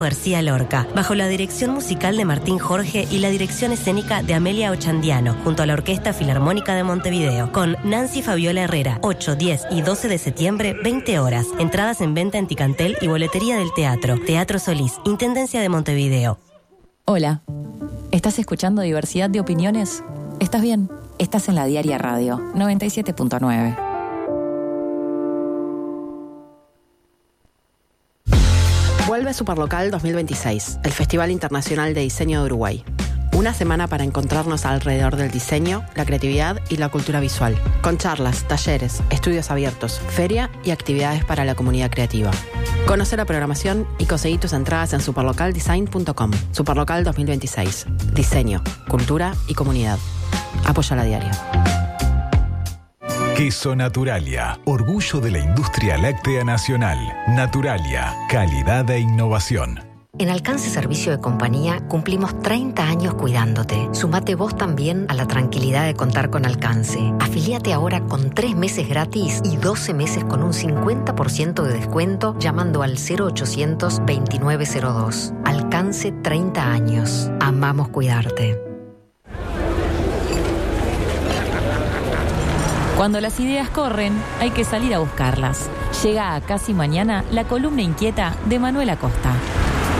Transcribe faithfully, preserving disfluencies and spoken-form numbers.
García Lorca, bajo la dirección musical de Martín Jorge y la dirección escénica de Amelia Ochandiano, junto a la Orquesta Filarmónica de Montevideo, con Nancy Fabiola Herrera, ocho, diez y doce de septiembre, veinte horas. Entradas en venta en Ticantel y boletería del teatro. Teatro Solís, Intendencia de Montevideo. Hola, ¿estás escuchando Diversidad de Opiniones? ¿Estás bien? Estás en la Diaria Radio, noventa y siete punto nueve. Vuelve Superlocal dos mil veintiséis, el Festival Internacional de Diseño de Uruguay. Una semana para encontrarnos alrededor del diseño, la creatividad y la cultura visual, con charlas, talleres, estudios abiertos, feria y actividades para la comunidad creativa. Conoce la programación y conseguí tus entradas en superlocal design punto com. Superlocal dos mil veintiséis. Diseño, cultura y comunidad. Apoya la Diaria. Queso Naturalia, orgullo de la industria láctea nacional. Naturalia, calidad e innovación. En Alcance Servicio de Compañía cumplimos treinta años cuidándote. Sumate vos también a la tranquilidad de contar con Alcance. Afilíate ahora con tres meses gratis y doce meses con un cincuenta por ciento de descuento llamando al cero ochocientos veintinueve cero dos. Alcance treinta años. Amamos cuidarte. Cuando las ideas corren, hay que salir a buscarlas. Llega a Casi Mañana la columna inquieta de Manuel Acosta.